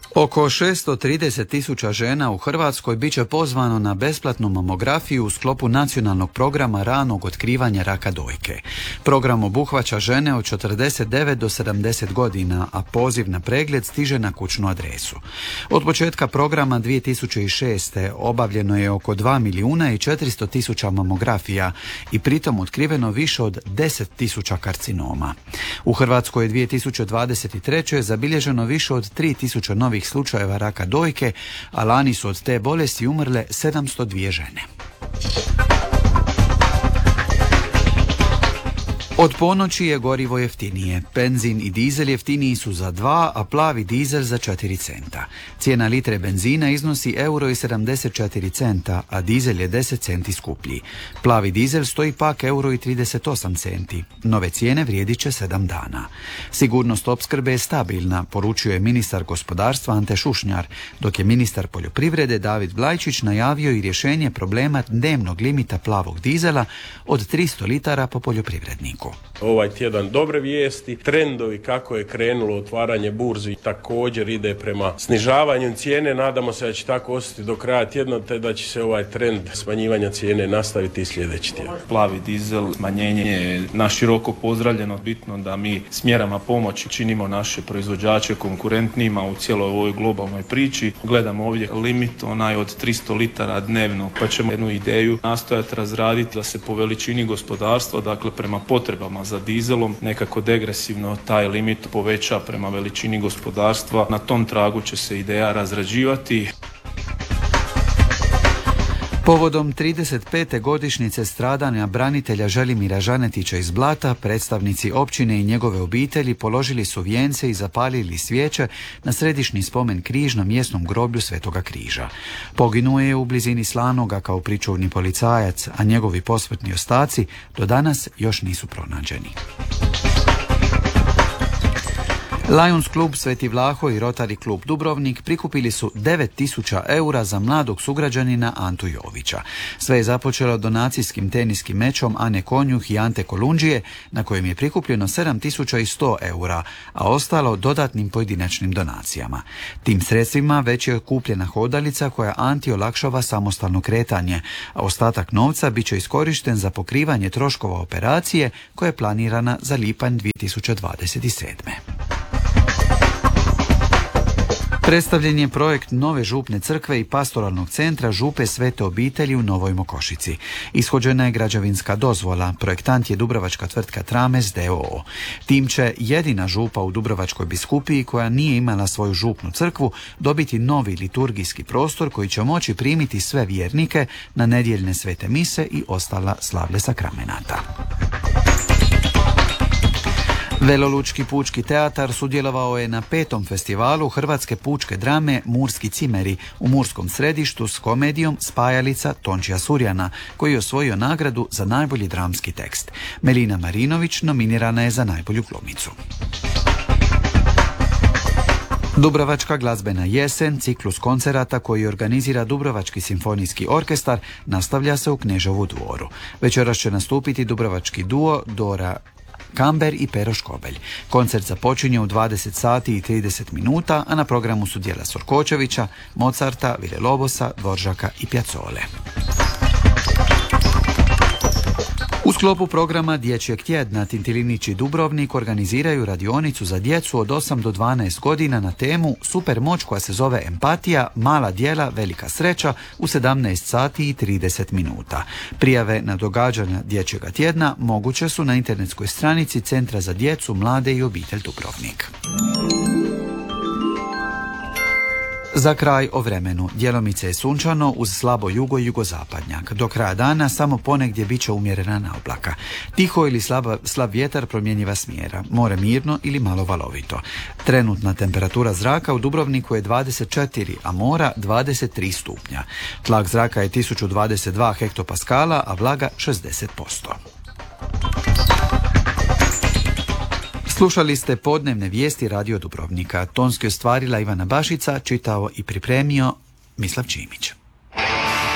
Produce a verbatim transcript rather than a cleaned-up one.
Oko šesto trideset tisuća žena u Hrvatskoj bit će pozvano na besplatnu mamografiju u sklopu nacionalnog programa ranog otkrivanja raka dojke. Program obuhvaća žene od četrdeset devet do sedamdeset godina, a poziv na pregled stiže na kućnu adresu. Od početka programa dvije tisuće šeste. obavljeno je oko dva milijuna i četiristo tisuća mamografija i pritom otkriveno više od deset tisuća karcinoma. U Hrvatskoj je dvije tisuće dvadeset treće. zabilježeno više od tri tisuće novih slučajeva raka dojke, a lani su od te bolesti umrle sedamsto dvije žene. Od ponoći je gorivo jeftinije. Benzin i dizel jeftiniji su za dva, a plavi dizel za četiri centa. Cijena litre benzina iznosi euro i sedamdeset četiri centa, a dizel je deset centi skuplji. Plavi dizel stoji pak euro i trideset osam centi. Nove cijene vrijedit će sedam dana. Sigurnost opskrbe je stabilna, poručuje ministar gospodarstva Ante Šušnjar, dok je ministar poljoprivrede David Blajčić najavio i rješenje problema dnevnog limita plavog dizela od tristo litara po poljoprivredniku. Ovaj tjedan dobre vijesti, trendovi kako je krenulo otvaranje burzi također ide prema snižavanju cijene, nadamo se da će tako ostati do kraja tjedna, te da će se ovaj trend smanjivanja cijene nastaviti i sljedeći tjedan. Plavi dizel, smanjenje je naširoko pozdravljeno, bitno da mi s mjerama pomoći činimo naše proizvođače konkurentnijima u cijeloj ovoj globalnoj priči. Gledamo ovdje limit onaj od tristo litara dnevno, pa ćemo jednu ideju nastojati razraditi da se po veličini gospodarstva, dakle prema potrebama za dizelom, nekako degresivno taj limit poveća prema veličini gospodarstva. Na tom tragu će se ideja razrađivati. Povodom trideset pete godišnjice stradanja branitelja Želimira Žanetića iz Blata, predstavnici općine i njegove obitelji položili su vijence i zapalili svijeće na središnji spomen križ na mjesnom groblju Svetoga križa. Poginuo je u blizini Slanoga kao pričuvni policajac, a njegovi posmrtni ostaci do danas još nisu pronađeni. Lions klub Sveti Vlaho i Rotary klub Dubrovnik prikupili su devet tisuća eura za mladog sugrađanina Antu Jovića. Sve je započelo donacijskim teniskim mečom Ane Konjuh i Ante Kolundžije, na kojem je prikupljeno sedam tisuća sto eura, a ostalo dodatnim pojedinačnim donacijama. Tim sredstvima već je kupljena hodalica koja Anti olakšava samostalno kretanje, a ostatak novca bit će iskorišten za pokrivanje troškova operacije koja je planirana za lipanj dvije tisuće dvadeset sedme. Predstavljen je projekt nove župne crkve i pastoralnog centra Župe Svete obitelji u Novoj Mokošici. Ishođena je građevinska dozvola, projektant je dubrovačka tvrtka Trames d o o. Tim će jedina župa u Dubrovačkoj biskupiji koja nije imala svoju župnu crkvu dobiti novi liturgijski prostor koji će moći primiti sve vjernike na nedjeljne svete mise i ostala slavlje sakramenata. Velolučki pučki teatar sudjelovao je na petom festivalu hrvatske pučke drame Murski cimeri u Murskom središtu s komedijom Spajalica Tončija Surjana, koji je osvojio nagradu za najbolji dramski tekst. Melina Marinović nominirana je za najbolju glumicu. Dubrovačka glazbena jesen, ciklus koncerata koji organizira Dubrovački simfonijski orkestar, nastavlja se u Kneževu dvoru. Večeras će nastupiti dubrovački duo Dora Kamber i Pero Škobelj. Koncert započinje u dvadeset sati i trideset minuta, a na programu su djela Sorkočevića, Mozarta, Vile-Lobosa, Dvoržaka i Piazzole. U sklopu programa Dječjeg tjedna Tintilinić i Dubrovnik organiziraju radionicu za djecu od osam do dvanaest godina na temu Super moć koja se zove empatija, mala djela, velika sreća u sedamnaest sati i trideset minuta. Prijave na događanja Dječjega tjedna moguće su na internetskoj stranici Centra za djecu, mlade i obitelj Dubrovnik. Za kraj o vremenu. Djelomice je sunčano uz slabo jugo i jugozapadnjak. Do kraja dana samo ponegdje bit će umjerena naoblaka. Tiho ili slaba, slab vjetar promjenjiva smjera. More mirno ili malo valovito. Trenutna temperatura zraka u Dubrovniku je dvadeset četiri, a mora dvadeset tri stupnja. Tlak zraka je tisuću dvadeset dva hektopaskala, a vlaga šezdeset posto. Slušali ste podnevne vijesti Radio Dubrovnika. Tonski ostvarila Ivana Bašica, čitao i pripremio Mislav Čimić.